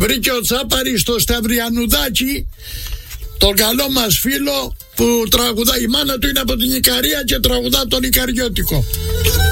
βρήκε ο Τσάπαρης στο Σταυριανουδάκι, τον καλό μας φίλο που τραγουδά. Η μάνα του είναι από την Ικαρία και τραγουδά τον Ικαριώτικο.